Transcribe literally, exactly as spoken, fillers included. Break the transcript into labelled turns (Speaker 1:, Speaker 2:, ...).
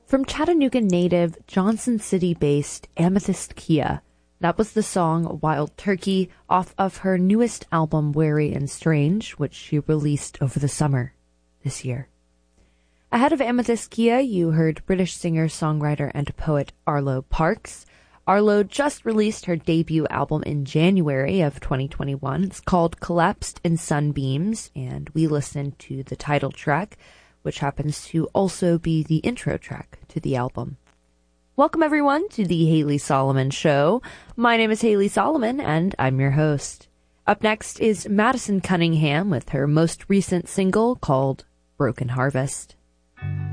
Speaker 1: From Chattanooga native, Johnson City-based Amethyst Kia, that was the song Wild Turkey off of her newest album, Wary and Strange, which she released over the summer this year. Ahead of Amethyst Kia, you heard British singer, songwriter, and poet Arlo Parks. Arlo just released her debut album in January of twenty twenty-one. It's called Collapsed in Sunbeams, and we listened to the title track, which happens to also be the intro track to the album. Welcome, everyone, to the Haley Solomon Show. My name is Haley Solomon, and I'm your host. Up next is Madison Cunningham with her most recent single called Broken Harvest.